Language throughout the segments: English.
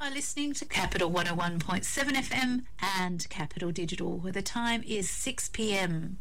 are listening to Capital 101.7 FM and Capital Digital, where the time is 6 p.m.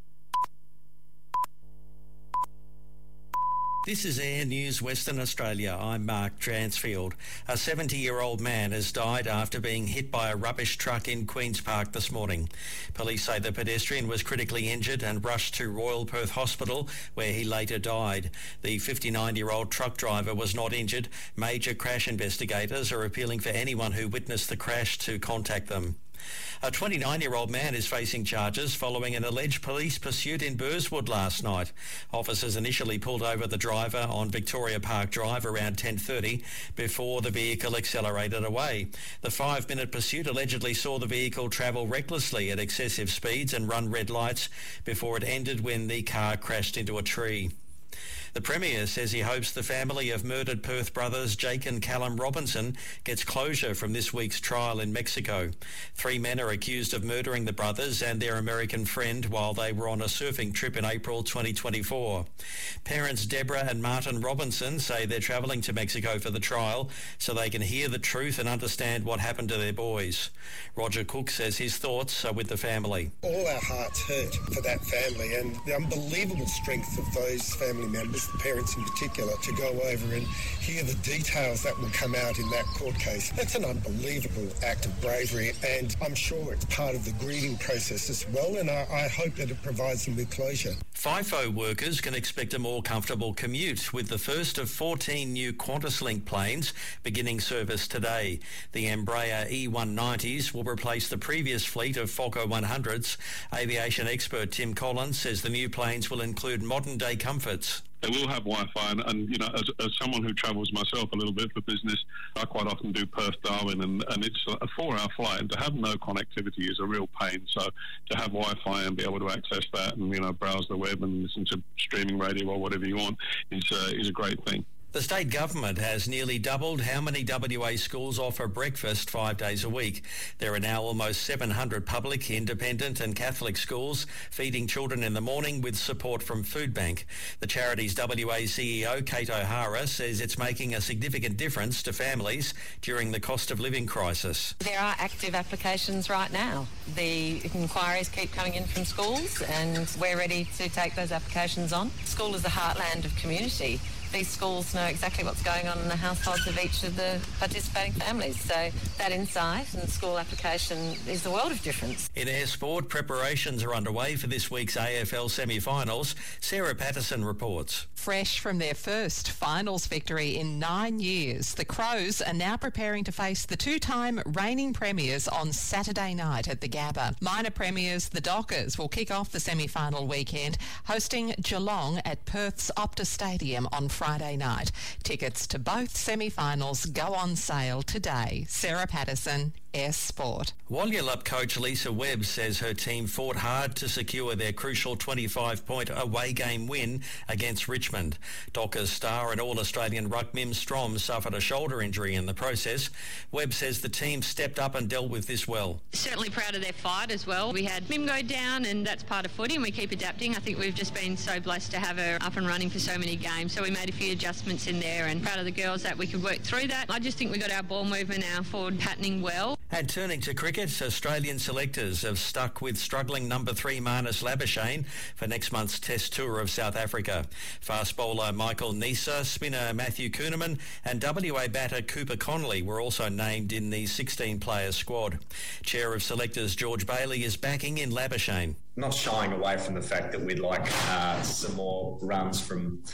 This is Air News Western Australia. I'm Mark Dransfield. A 70-year-old man has died after being hit by a rubbish truck in Queen's Park this morning. Police say the pedestrian was critically injured and rushed to Royal Perth Hospital, where he later died. The 59-year-old truck driver was not injured. Major crash investigators are appealing for anyone who witnessed the crash to contact them. A 29-year-old man is facing charges following an alleged police pursuit in Burswood last night. Officers initially pulled over the driver on Victoria Park Drive around 10:30 before the vehicle accelerated away. The 5-minute pursuit allegedly saw the vehicle travel recklessly at excessive speeds and run red lights before it ended when the car crashed into a tree. The Premier says he hopes the family of murdered Perth brothers Jake and Callum Robinson gets closure from this week's trial in Mexico. 3 men are accused of murdering the brothers and their American friend while they were on a surfing trip in April 2024. Parents Deborah and Martin Robinson say they're travelling to Mexico for the trial so they can hear the truth and understand what happened to their boys. Roger Cook says his thoughts are with the family. All our hearts hurt for that family and the unbelievable strength of those family members, the parents in particular, to go over and hear the details that will come out in that court case. That's an unbelievable act of bravery, and I'm sure it's part of the grieving process as well, and I hope that it provides them with closure. FIFO workers can expect a more comfortable commute with the first of 14 new QantasLink planes beginning service today. The Embraer E190s will replace the previous fleet of Fokker 100s. Aviation expert Tim Collins says the new planes will include modern-day comforts. They will have Wi-Fi, and you know, as someone who travels myself a little bit for business, I quite often do Perth-Darwin, and it's a 4-hour flight, and to have no connectivity is a real pain. So to have Wi-Fi and be able to access that and, you know, browse the web and listen to streaming radio or whatever you want is a great thing. The state government has nearly doubled how many WA schools offer breakfast 5 days a week. There are now almost 700 public, independent and Catholic schools feeding children in the morning with support from Foodbank. The charity's WA CEO, Kate O'Hara, says it's making a significant difference to families during the cost of living crisis. There are active applications right now. The inquiries keep coming in from schools and we're ready to take those applications on. School is the heartland of community. These schools know exactly what's going on in the households of each of the participating families. So that insight and school application is the world of difference. In air sport, preparations are underway for this week's AFL semi-finals. Sarah Patterson reports. Fresh from their first finals victory in 9 years, the Crows are now preparing to face the 2-time reigning premiers on Saturday night at the Gabba. Minor premiers, the Dockers, will kick off the semi-final weekend, hosting Geelong at Perth's Optus Stadium on Friday night. Tickets to both semi-finals go on sale today. Sarah Patterson, S Sport. Walyalup coach Lisa Webb says her team fought hard to secure their crucial 25-point away game win against Richmond. Dockers star and All-Australian ruck Mim Strom suffered a shoulder injury in the process. Webb says the team stepped up and dealt with this well. Certainly proud of their fight as well. We had Mim go down and that's part of footy and we keep adapting. I think we've just been so blessed to have her up and running for so many games. So we made a few adjustments in there and proud of the girls that we could work through that. I just think we got our ball movement, our forward patterning well. And turning to cricket, Australian selectors have stuck with struggling number 3 Marnus Labuschagne for next month's Test tour of South Africa. Fast bowler Michael Neser, spinner Matthew Kuhnemann and WA batter Cooper Connolly were also named in the 16-player squad. Chair of selectors George Bailey is backing in Labuschagne. Not shying away from the fact that we'd like some more runs from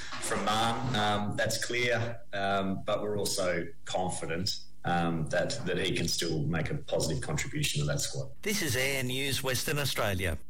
Marn. That's clear, but we're also confident that he can still make a positive contribution to that squad. This is Air News Western Australia.